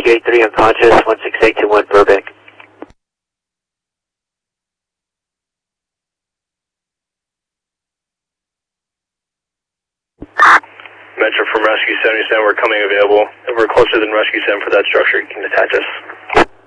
Roger, 83 unconscious, 16821 Burbank. Metro from Rescue 77, we're coming available. If we're closer than Rescue 7 for that structure, you can detach us.